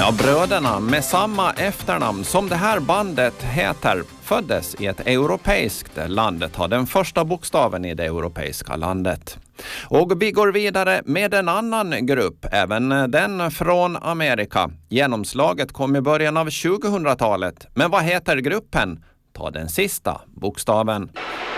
Ja, bröderna med samma efternamn som det här bandet heter föddes i ett europeiskt land, har den första bokstaven i det europeiska landet. Och vi går vidare med en annan grupp, även den från Amerika. Genomslaget kom i början av 2000-talet, men vad heter gruppen? Ta den sista bokstaven.